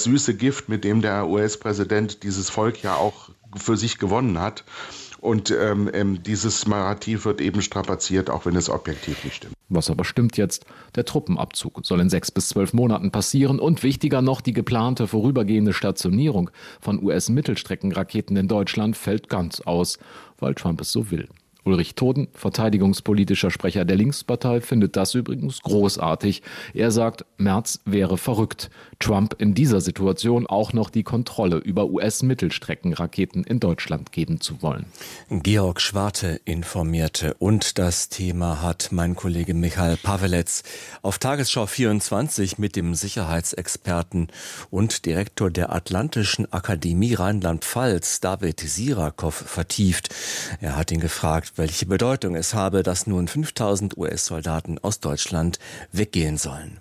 das süße Gift, mit dem der US-Präsident dieses Volk ja auch für sich gewonnen hat. Und dieses Narrativ wird eben strapaziert, auch wenn es objektiv nicht stimmt. Was aber stimmt jetzt? Der Truppenabzug soll in 6 bis 12 Monaten passieren und wichtiger noch, die geplante vorübergehende Stationierung von US-Mittelstreckenraketen in Deutschland fällt ganz aus, weil Trump es so will. Ulrich Toden, verteidigungspolitischer Sprecher der Linkspartei, findet das übrigens großartig. Er sagt, Merz wäre verrückt, Trump in dieser Situation auch noch die Kontrolle über US-Mittelstreckenraketen in Deutschland geben zu wollen. Georg Schwarte informierte und das Thema hat mein Kollege Michael Paweletz auf Tagesschau 24 mit dem Sicherheitsexperten und Direktor der Atlantischen Akademie Rheinland-Pfalz, David Sirakow, vertieft. Er hat ihn gefragt, welche Bedeutung es habe, dass nun 5000 US-Soldaten aus Deutschland weggehen sollen.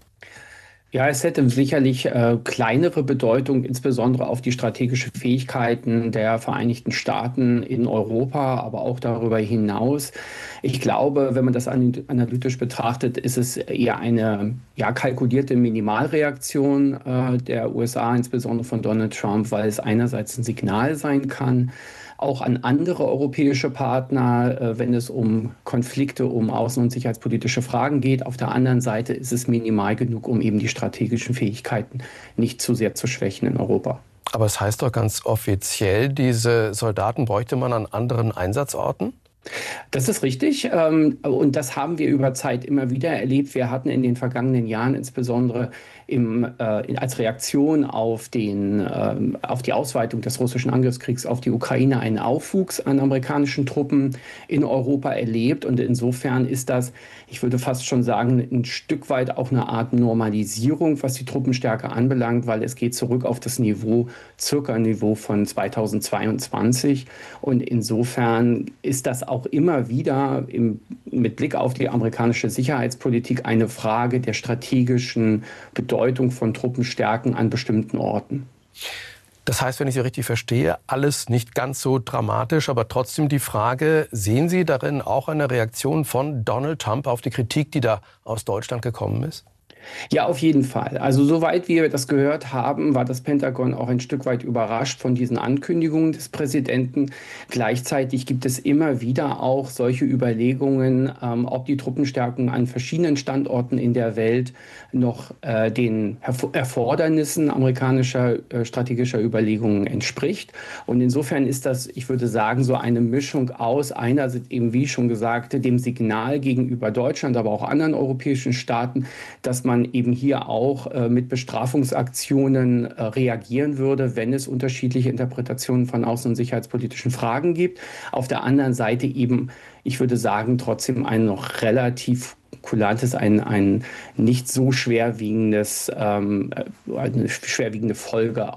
Ja, es hätte sicherlich kleinere Bedeutung, insbesondere auf die strategischen Fähigkeiten der Vereinigten Staaten in Europa, aber auch darüber hinaus. Ich glaube, wenn man das analytisch betrachtet, ist es eher eine kalkulierte Minimalreaktion der USA, insbesondere von Donald Trump, weil es einerseits ein Signal sein kann, auch an andere europäische Partner, wenn es um Konflikte, um außen- und sicherheitspolitische Fragen geht. Auf der anderen Seite ist es minimal genug, um eben die strategischen Fähigkeiten nicht zu sehr zu schwächen in Europa. Aber es heißt doch ganz offiziell, diese Soldaten bräuchte man an anderen Einsatzorten? Das ist richtig und das haben wir über Zeit immer wieder erlebt. Wir hatten in den vergangenen Jahren insbesondere als Reaktion auf die Ausweitung des russischen Angriffskriegs auf die Ukraine einen Aufwuchs an amerikanischen Truppen in Europa erlebt. Und insofern ist das, ich würde fast schon sagen, ein Stück weit auch eine Art Normalisierung, was die Truppenstärke anbelangt, weil es geht zurück auf das circa Niveau von 2022. Und insofern ist das auch immer wieder mit Blick auf die amerikanische Sicherheitspolitik eine Frage der strategischen Bedeutung von Truppenstärken an bestimmten Orten. Das heißt, wenn ich Sie richtig verstehe, alles nicht ganz so dramatisch, aber trotzdem die Frage, sehen Sie darin auch eine Reaktion von Donald Trump auf die Kritik, die da aus Deutschland gekommen ist? Ja, auf jeden Fall. Also soweit wir das gehört haben, war das Pentagon auch ein Stück weit überrascht von diesen Ankündigungen des Präsidenten. Gleichzeitig gibt es immer wieder auch solche Überlegungen, ob die Truppenstärken an verschiedenen Standorten in der Welt noch den Erfordernissen amerikanischer strategischer Überlegungen entspricht. Und insofern ist das, ich würde sagen, so eine Mischung aus einerseits eben, wie ich schon gesagt, dem Signal gegenüber Deutschland, aber auch anderen europäischen Staaten, dass man eben hier auch mit Bestrafungsaktionen reagieren würde, wenn es unterschiedliche Interpretationen von außen- und sicherheitspolitischen Fragen gibt. Auf der anderen Seite eben, ich würde sagen, trotzdem ein noch relativ kulantes, ein nicht so schwerwiegendes, eine schwerwiegende Folge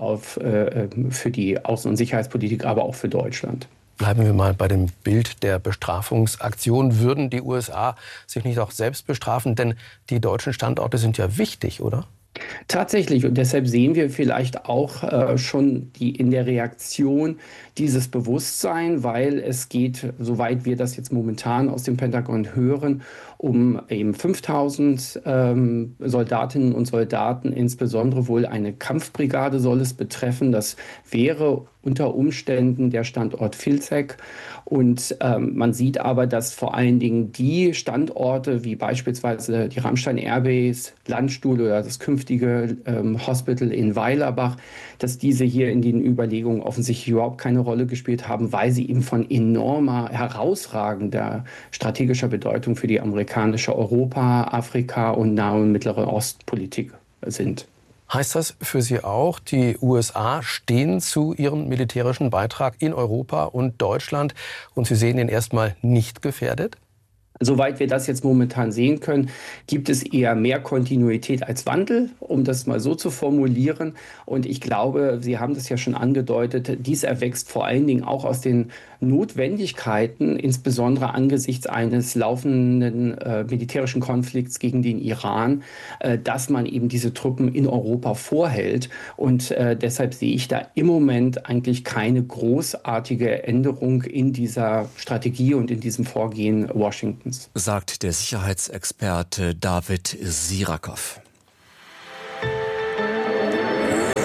für die Außen- und Sicherheitspolitik, aber auch für Deutschland. Bleiben wir mal bei dem Bild der Bestrafungsaktion. Würden die USA sich nicht auch selbst bestrafen? Denn die deutschen Standorte sind ja wichtig, oder? Tatsächlich. Und deshalb sehen wir vielleicht auch schon in der Reaktion dieses Bewusstsein, weil es geht, soweit wir das jetzt momentan aus dem Pentagon hören, um eben 5000 Soldatinnen und Soldaten, insbesondere wohl eine Kampfbrigade soll es betreffen. Das wäre unter Umständen der Standort Vilcek. Und man sieht aber, dass vor allen Dingen die Standorte, wie beispielsweise die Ramstein Airbase, Landstuhl oder das künftige Hospital in Weilerbach, dass diese hier in den Überlegungen offensichtlich überhaupt keine Rolle gespielt haben, weil sie eben von enormer, herausragender strategischer Bedeutung für die amerikanische Europa-, Afrika- und Nahe- und Mittlere Ostpolitik sind. Heißt das für Sie auch, die USA stehen zu ihrem militärischen Beitrag in Europa und Deutschland und Sie sehen ihn erstmal nicht gefährdet? Soweit wir das jetzt momentan sehen können, gibt es eher mehr Kontinuität als Wandel, um das mal so zu formulieren. Und ich glaube, Sie haben das ja schon angedeutet, dies erwächst vor allen Dingen auch aus den Notwendigkeiten, insbesondere angesichts eines laufenden militärischen Konflikts gegen den Iran, dass man eben diese Truppen in Europa vorhält. Und deshalb sehe ich da im Moment eigentlich keine großartige Änderung in dieser Strategie und in diesem Vorgehen Washingtons. Sagt der Sicherheitsexperte David Sirakow.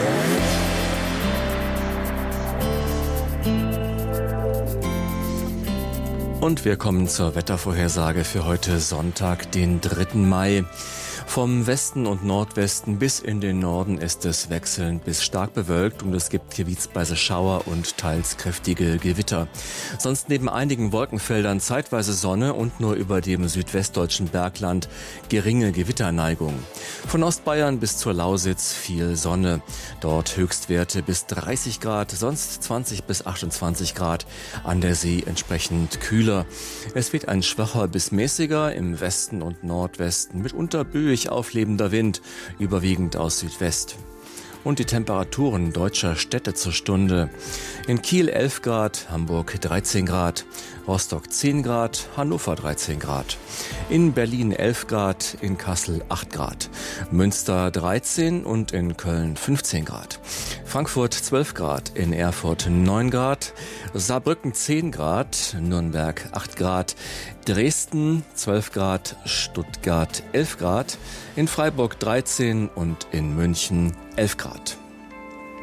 Und wir kommen zur Wettervorhersage für heute Sonntag, den 3. Mai. Vom Westen und Nordwesten bis in den Norden ist es wechselnd bis stark bewölkt und es gibt gebietsweise Schauer und teils kräftige Gewitter. Sonst neben einigen Wolkenfeldern zeitweise Sonne und nur über dem südwestdeutschen Bergland geringe Gewitterneigung. Von Ostbayern bis zur Lausitz viel Sonne. Dort Höchstwerte bis 30 Grad, sonst 20 bis 28 Grad. An der See entsprechend kühler. Es weht ein schwacher bis mäßiger im Westen und Nordwesten, mitunter böig auflebender Wind, überwiegend aus Südwest. Und die Temperaturen deutscher Städte zur Stunde. In Kiel 11 Grad, Hamburg 13 Grad, Rostock 10 Grad, Hannover 13 Grad. In Berlin 11 Grad, in Kassel 8 Grad. Münster 13 und in Köln 15 Grad. Frankfurt 12 Grad, in Erfurt 9 Grad. Saarbrücken 10 Grad, Nürnberg 8 Grad. Dresden 12 Grad, Stuttgart 11 Grad. In Freiburg 13 und in München 11 Grad.